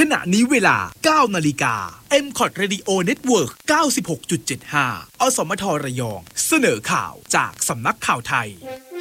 ขณะนี้เวลา 9 นาฬิกา MCOT Radio Network 96.75 อสมทระยอง เสนอข่าวจากสำนักข่าวไทย